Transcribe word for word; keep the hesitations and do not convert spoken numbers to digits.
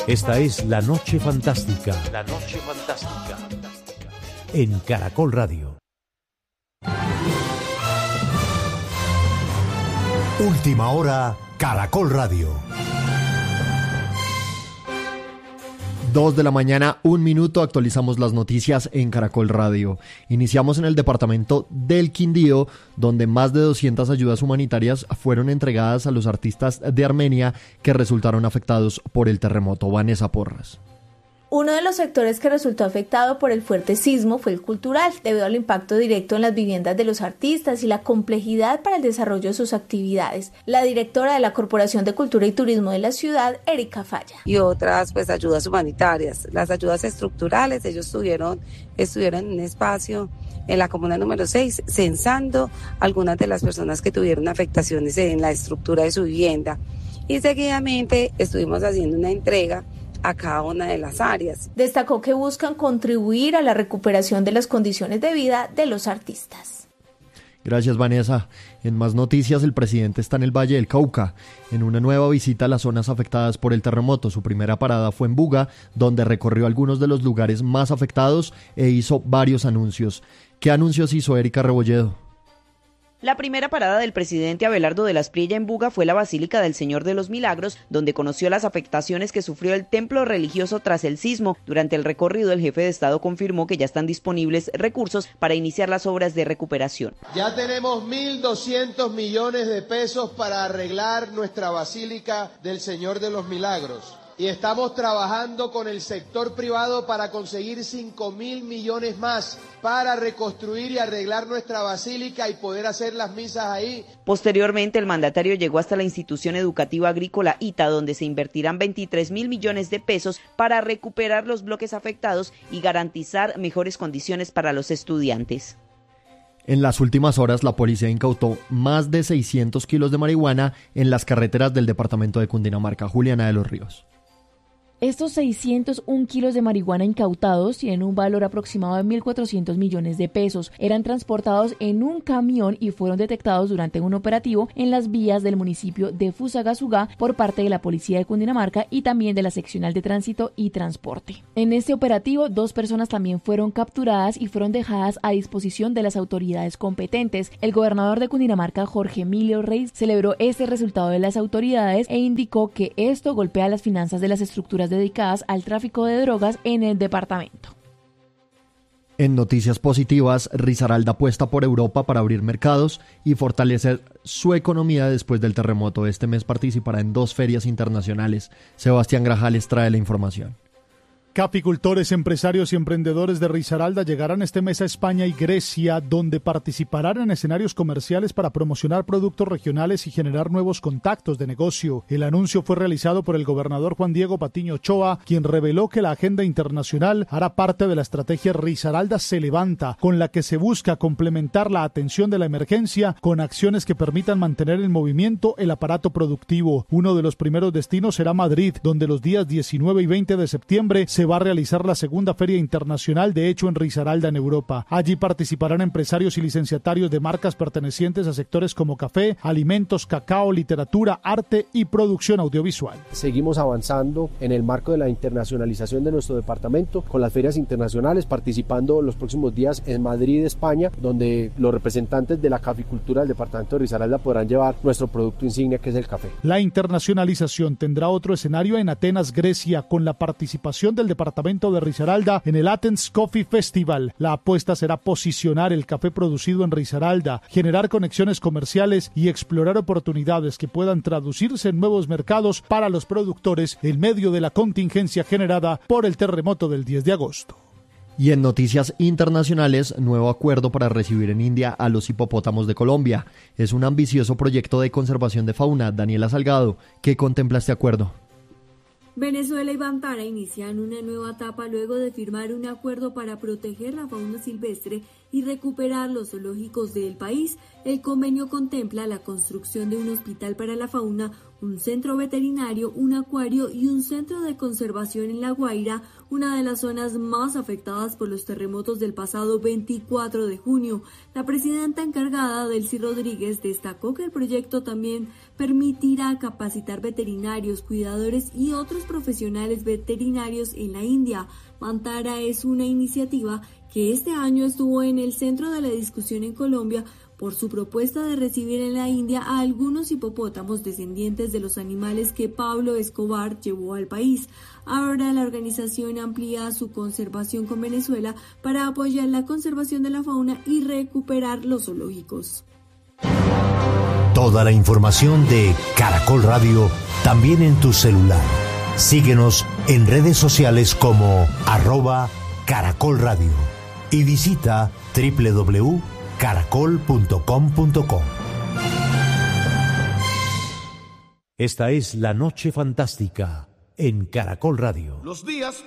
Esta es La Noche Fantástica. La Noche Fantástica. En Caracol Radio. Última hora, Caracol Radio. Dos de la mañana, un minuto, actualizamos las noticias en Caracol Radio. Iniciamos en el departamento del Quindío, donde más de doscientas ayudas humanitarias fueron entregadas a los artistas de Armenia que resultaron afectados por el terremoto. Vanessa Porras. Uno de los sectores que resultó afectado por el fuerte sismo fue el cultural, debido al impacto directo en las viviendas de los artistas y la complejidad para el desarrollo de sus actividades. La directora de la Corporación de Cultura y Turismo de la ciudad, Erika Falla. Y otras pues ayudas humanitarias. Las ayudas estructurales, ellos tuvieron, estuvieron en un espacio en la comuna número seis, censando algunas de las personas que tuvieron afectaciones en la estructura de su vivienda. Y seguidamente estuvimos haciendo una entrega a cada una de las áreas. Destacó que buscan contribuir a la recuperación de las condiciones de vida de los artistas. Gracias, Vanessa. En más noticias, el presidente está en el Valle del Cauca, en una nueva visita a las zonas afectadas por el terremoto. Su primera parada fue en Buga, donde recorrió algunos de los lugares más afectados e hizo varios anuncios. ¿Qué anuncios hizo Erika Rebolledo? La primera parada del presidente Abelardo de la Espriella en Buga fue la Basílica del Señor de los Milagros, donde conoció las afectaciones que sufrió el templo religioso tras el sismo. Durante el recorrido, el jefe de Estado confirmó que ya están disponibles recursos para iniciar las obras de recuperación. Ya tenemos mil doscientos millones de pesos para arreglar nuestra Basílica del Señor de los Milagros. Y estamos trabajando con el sector privado para conseguir cinco mil millones más para reconstruir y arreglar nuestra basílica y poder hacer las misas ahí. Posteriormente, el mandatario llegó hasta la institución educativa agrícola ITA, donde se invertirán veintitrés mil millones de pesos para recuperar los bloques afectados y garantizar mejores condiciones para los estudiantes. En las últimas horas, la policía incautó más de seiscientos kilos de marihuana en las carreteras del departamento de Cundinamarca. Juliana de los Ríos. Estos seiscientos un kilos de marihuana incautados tienen un valor aproximado de mil cuatrocientos millones de pesos. Eran transportados en un camión y fueron detectados durante un operativo en las vías del municipio de Fusagasugá por parte de la Policía de Cundinamarca y también de la Seccional de Tránsito y Transporte. En este operativo, dos personas también fueron capturadas y fueron dejadas a disposición de las autoridades competentes. El gobernador de Cundinamarca, Jorge Emilio Rey, celebró este resultado de las autoridades e indicó que esto golpea las finanzas de las estructuras dedicadas al tráfico de drogas en el departamento. En noticias positivas, Risaralda apuesta por Europa para abrir mercados y fortalecer su economía después del terremoto. Este mes participará en dos ferias internacionales. Sebastián Grajales trae la información. Caficultores, empresarios y emprendedores de Risaralda llegarán este mes a España y Grecia, donde participarán en escenarios comerciales para promocionar productos regionales y generar nuevos contactos de negocio. El anuncio fue realizado por el gobernador Juan Diego Patiño Ochoa, quien reveló que la agenda internacional hará parte de la estrategia Risaralda se levanta, con la que se busca complementar la atención de la emergencia con acciones que permitan mantener en movimiento el aparato productivo. Uno de los primeros destinos será Madrid, donde los días diecinueve y veinte de septiembre se va a realizar la segunda Feria Internacional de Hecho en Risaralda, en Europa. Allí participarán empresarios y licenciatarios de marcas pertenecientes a sectores como café, alimentos, cacao, literatura, arte y producción audiovisual. Seguimos avanzando en el marco de la internacionalización de nuestro departamento con las ferias internacionales, participando los próximos días en Madrid, España, donde los representantes de la caficultura del departamento de Risaralda podrán llevar nuestro producto insignia, que es el café. La internacionalización tendrá otro escenario en Atenas, Grecia, con la participación del departamento de Risaralda en el Athens Coffee Festival. La apuesta será posicionar el café producido en Risaralda, generar conexiones comerciales y explorar oportunidades que puedan traducirse en nuevos mercados para los productores en medio de la contingencia generada por el terremoto del diez de agosto. Y en noticias internacionales, nuevo acuerdo para recibir en India a los hipopótamos de Colombia. Es un ambicioso proyecto de conservación de fauna. Daniela Salgado, ¿qué contempla este acuerdo? Venezuela y Bantara inician una nueva etapa luego de firmar un acuerdo para proteger la fauna silvestre y recuperar los zoológicos del país. El convenio contempla la construcción de un hospital para la fauna, un centro veterinario, un acuario y un centro de conservación en La Guaira, una de las zonas más afectadas por los terremotos del pasado veinticuatro de junio. La presidenta encargada, Delcy Rodríguez, destacó que el proyecto también permitirá capacitar veterinarios, cuidadores y otros profesionales veterinarios en la India. Mantara es una iniciativa que este año estuvo en el centro de la discusión en Colombia por su propuesta de recibir en la India a algunos hipopótamos descendientes de los animales que Pablo Escobar llevó al país. Ahora la organización amplía su conservación con Venezuela para apoyar la conservación de la fauna y recuperar los zoológicos. Toda la información de Caracol Radio también en tu celular. Síguenos en redes sociales como arroba Caracol Radio y visita doble u doble u doble u punto caracol punto com punto co. Esta es La Noche Fantástica en Caracol Radio. Los días